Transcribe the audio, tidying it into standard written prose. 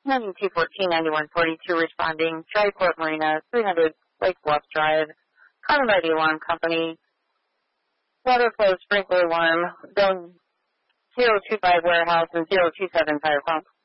9214-9142 responding, Shreveport Marina, 300 Lake Bluff Drive, Common Ready Alarm Company, water flow sprinkler alarm, zone 025 warehouse and 027 fire pump.